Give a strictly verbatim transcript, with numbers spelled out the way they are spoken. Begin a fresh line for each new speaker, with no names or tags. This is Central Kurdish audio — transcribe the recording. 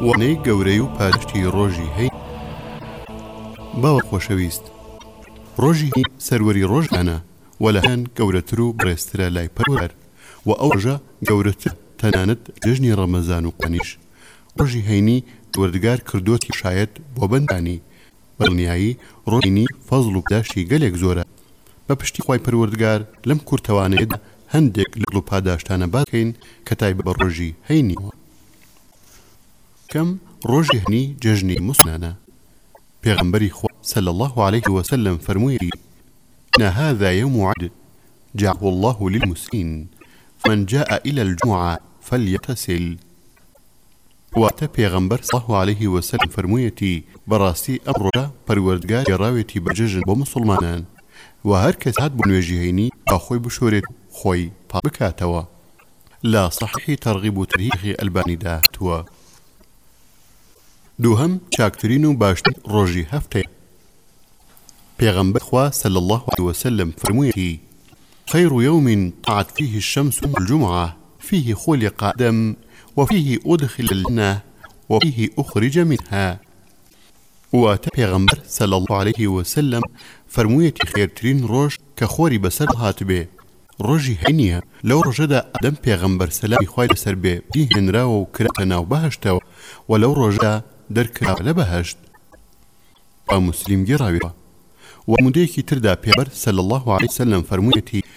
وانەی گەورەی و پادشتی ڕۆژی هەی باوە خۆشەویست ڕۆژی سەروەری ڕۆژانە و لەهەن گەورەتر و بڕێسترە لای پەروەر و ئەو ڕۆژە گەورەتر تەنانەت جژنی ڕەمەزان و قەنیش ڕۆژی هەینی وەردگار کردوەتی شایەت بۆ بەندانی بەڵنیایی ڕۆژینی فەزڵ و پاداشتی گەلێک زۆرە بە پشتی خوای پەروەردگار لەم کورتەوانەیەدا هەندێک لەگڵ و پاداشتانە باسکەین کە تایبەت بە ڕۆژی هەینیەوە کەم ڕۆژی هەینی جژنی موسڵمانانە پێغەمبەری خوا صلى الله عليه وسلم فرمووی إن هذا يوم عيد جعله الله للمسلمين فمن جاء إلى الجمعة فليغتسل واتە پێغەمبەر صلى الله عليه وسلم فرموویەتی بەڕاستی ئەم ڕۆژە پەروەردگار گێڕاوێتی بە جژن بۆ موسڵمانان و هەر کەس هات بۆ نوێژی هەینی با خۆی بشۆرێت خۆی پاک بکاتەوە لا صحیحی تەرغیب و تەرهیبی ئەلبانیدا هاتووە دووهەم چاکترین و باشترین ڕۆژی هەفتەیە پێغەمبەر خوا صلى الله عليه وسلم فرموویەتی خير يوم طلعت فيه الشمس الجمعة فيه خلق آدم وفيه أدخل الجنة وفيه أخرج منها واتە پێغەمبەر صلى الله عليه وسلم فرموویەتی خێرترین ڕۆژ کە خۆری بەسەر هاتبێ ڕۆژی هەینیە لەو ڕۆژەدا ئادەم پێغەمبەر سەلامی خوای لەسەر بێ هێنراوە و کراتە ناو بەهەشتەوە و لەو ڕۆژدا دەرکراوە لە بەهەشت با موسلیم گێڕاویەوە و مودەیەکی تردا پێغەمبەر صلى الله عليه وسلم فرموویەتی